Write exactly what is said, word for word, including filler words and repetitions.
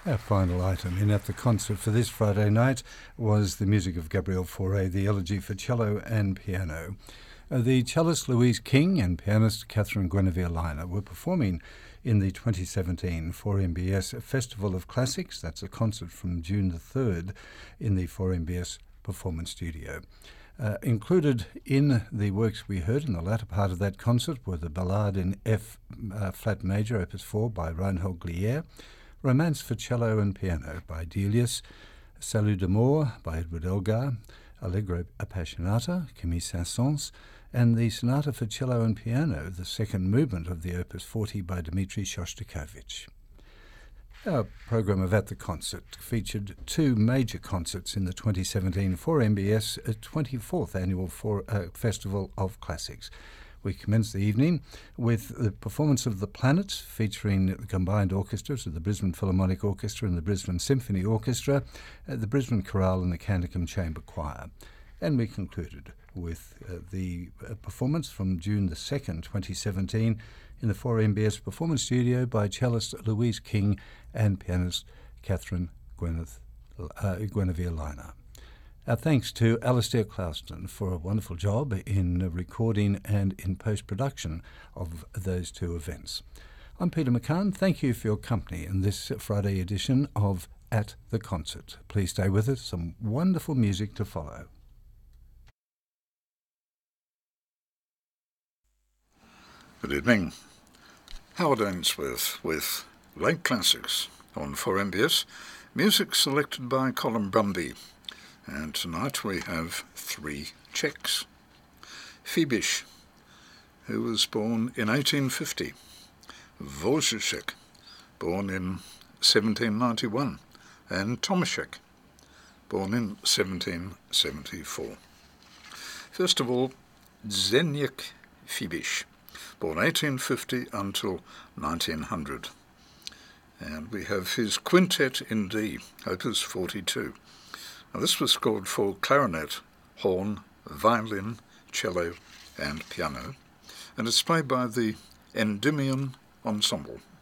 Our final item in At the Concert for this Friday night was the music of Gabriel Fauré, the Elegy for Cello and Piano. Uh, the cellist Louise King and pianist Catherine Guinevere-Liner were performing in the twenty seventeen four M B S Festival of Classics. That's a concert from June the third in the four M B S Performance Studio. Uh, included in the works we heard in the latter part of that concert were the Ballade in F uh, flat major, opus four by Reinhold Glier, Romance for Cello and Piano by Delius, Salut d'amour by Edward Elgar, Allegro appassionata, Camille Saint-Saëns, and the Sonata for Cello and Piano, the second movement of the opus forty by Dmitri Shostakovich. Our programme of At the Concert featured two major concerts in the twenty seventeen four M B S twenty-fourth Annual for, uh, Festival of Classics. We commenced the evening with the performance of The Planets, featuring the combined orchestras of the Brisbane Philharmonic Orchestra and the Brisbane Symphony Orchestra, uh, the Brisbane Chorale and the Cantercombe Chamber Choir. And we concluded with uh, the uh, performance from June the second, twenty seventeen, in the four M B S Performance Studio by cellist Louise King and pianist Catherine Gwyneth, uh, Guinevere-Liner. Our thanks to Alastair Clouston for a wonderful job in recording and in post-production of those two events. I'm Peter McCann. Thank you for your company in this Friday edition of At the Concert. Please stay with us. Some wonderful music to follow. Good evening. Howard Ainsworth with Late Classics on four M B S. Music selected by Colin Brumby. And tonight we have three Czechs. Fibiš, who was born in eighteen fifty. Wojciech, born in seventeen ninety-one. And Tomaszek, born in seventeen seventy-four. First of all, Zdeněk Fibiš, born eighteen fifty until nineteen hundred. And we have his Quintet in D, opus forty-two. Now, this was scored for clarinet, horn, violin, cello and piano, and it's played by the Endymion Ensemble.